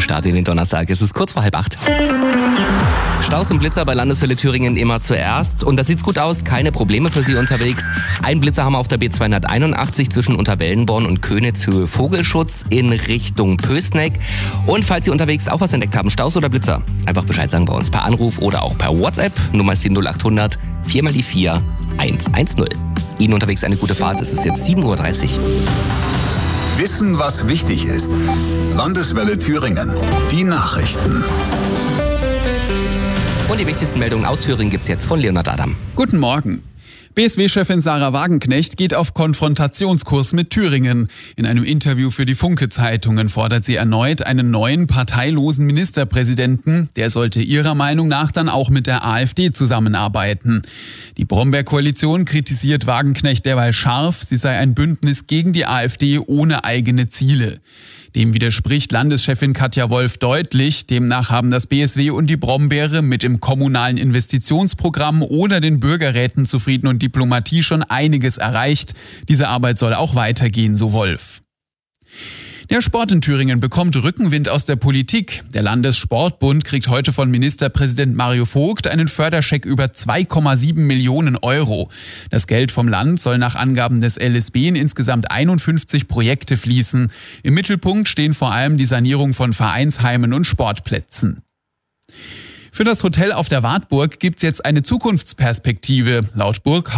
Start in den Donnerstag. Es ist kurz vor 7:30. Staus und Blitzer bei Landeswelle Thüringen immer zuerst. Und da sieht's gut aus, keine Probleme für Sie unterwegs. Ein Blitzer haben wir auf der B281 zwischen Unterwellenborn und Königshöhe Vogelschutz in Richtung Pößneck. Und falls Sie unterwegs auch was entdeckt haben, Staus oder Blitzer, einfach Bescheid sagen bei uns per Anruf oder auch per WhatsApp. Nummer ist die 0800 4x4 110. Ihnen unterwegs eine gute Fahrt. Es ist jetzt 7:30 Uhr. Wissen, was wichtig ist. Landeswelle Thüringen. Die Nachrichten. Und die wichtigsten Meldungen aus Thüringen gibt's jetzt von Leonhard Adam. Guten Morgen. BSW-Chefin Sarah Wagenknecht geht auf Konfrontationskurs mit Thüringen. In einem Interview für die Funke-Zeitungen fordert sie erneut einen neuen parteilosen Ministerpräsidenten. Der sollte ihrer Meinung nach dann auch mit der AfD zusammenarbeiten. Die Brombeer-Koalition kritisiert Wagenknecht derweil scharf. Sie sei ein Bündnis gegen die AfD ohne eigene Ziele. Dem widerspricht Landeschefin Katja Wolf deutlich. Demnach haben das BSW und die Brombeere mit dem kommunalen Investitionsprogramm oder den Bürgerräten zu Frieden und Diplomatie schon einiges erreicht. Diese Arbeit soll auch weitergehen, so Wolf. Der Sport in Thüringen bekommt Rückenwind aus der Politik. Der Landessportbund kriegt heute von Ministerpräsident Mario Vogt einen Förderscheck über 2,7 Millionen Euro. Das Geld vom Land soll nach Angaben des LSB in insgesamt 51 Projekte fließen. Im Mittelpunkt stehen vor allem die Sanierung von Vereinsheimen und Sportplätzen. Für das Hotel auf der Wartburg gibt's jetzt eine Zukunftsperspektive. Laut